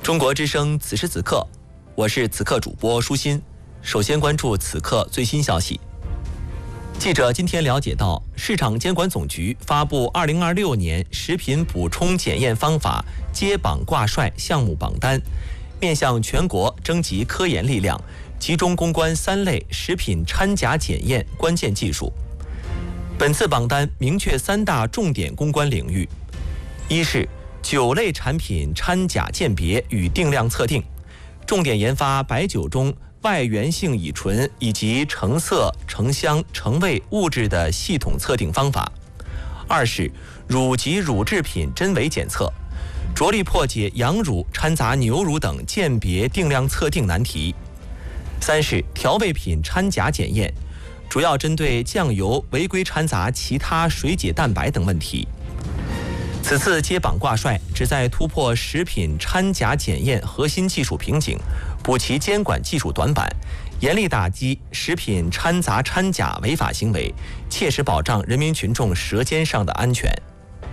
中国之声此时此刻，我是此刻主播舒心。首先关注此刻最新消息。记者今天了解到，市场监管总局发布2026年食品补充检验方法揭榜挂帅项目榜单，面向全国征集科研力量，集中攻关3类食品掺假检验关键技术。本次榜单明确3大重点攻关领域：一是酒类产品掺假鉴别与定量测定，重点研发白酒中外源性乙醇以及成色、成香、成味物质的系统测定方法；二是乳及乳制品真伪检测，着力破解羊乳掺杂牛乳等鉴别定量测定难题；三是调味品掺假检验，主要针对酱油违规掺杂其他水解蛋白等问题。此次揭榜挂帅，旨在突破食品掺假检验核心技术瓶颈，补齐监管技术短板，严厉打击食品掺杂掺假违法行为，切实保障人民群众舌尖上的安全。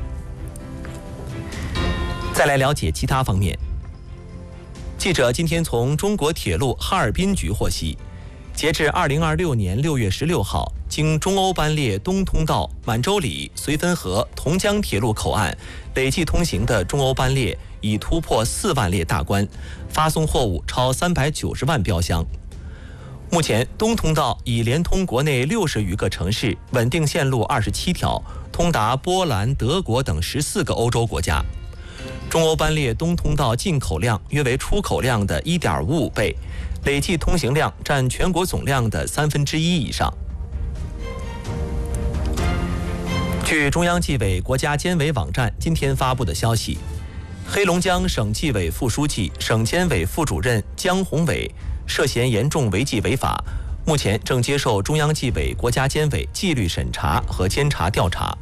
再来了解其他方面。记者今天从中国铁路哈尔滨局获悉，截至2026年6月16号，经中欧班列东通道满洲里、绥芬河、同江铁路口岸累计通行的中欧班列已突破4万列大关，发送货物超390万标箱。目前，东通道已连通国内60余个城市，稳定线路27条，通达波兰、德国等14个欧洲国家。中欧班列东通道进口量约为出口量的1.55倍，累计通行量占全国总量的1/3以上。据中央纪委国家监委网站今天发布的消息，黑龙江省纪委副书记、省监委副主任姜宏伟涉嫌严重违纪违法，目前正接受中央纪委国家监委纪律审查和监察调查。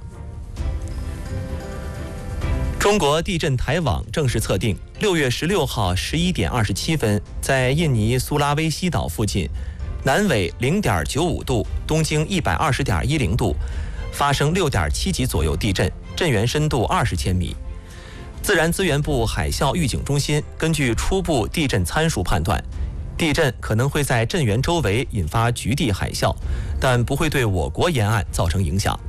中国地震台网正式测定，6月16号11点27分，在印尼苏拉威西岛附近，南纬0.95度，东经120.10度，发生6.7级左右地震，震源深度20千米。自然资源部海啸预警中心根据初步地震参数判断，地震可能会在震源周围引发局地海啸，但不会对我国沿岸造成影响。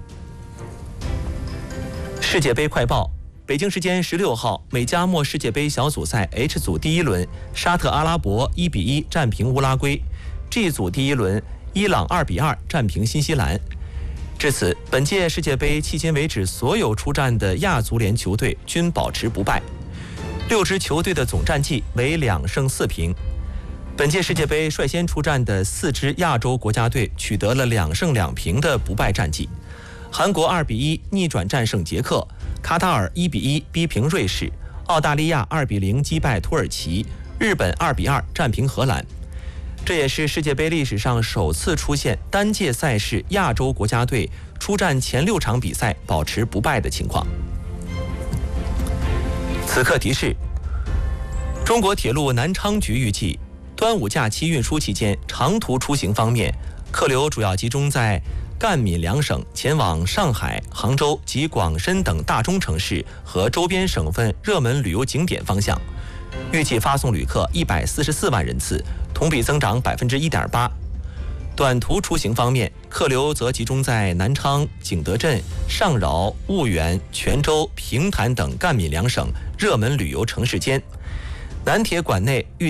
世界杯快报。北京时间16号，美加墨世界杯小组赛 H 组第1轮，沙特阿拉伯1比1战平乌拉圭 ；G 组第1轮，伊朗2比2战平新西兰。至此，本届世界杯迄今为止所有出战的亚足联球队均保持不败，6支球队的总战绩为2胜4平。本届世界杯率先出战的4支亚洲国家队取得了2胜2平的不败战绩。韩国2比1逆转战胜捷克，卡塔尔1比1逼平瑞士，澳大利亚2比0击败土耳其，日本2比2战平荷兰。这也是世界杯历史上首次出现单届赛事亚洲国家队出战前6场比赛保持不败的情况。此刻提示：中国铁路南昌局预计，端午假期运输期间，长途出行方面，客流主要集中在赣闽2省前往上海、杭州及广深等大中城市和周边省份热门旅游景点方向，预计发送旅客144万人次，同比增长1.8%。短途出行方面，客流则集中在南昌、景德镇、上饶、婺源、泉州、平潭等赣闽2省热门旅游城市间。南铁管内预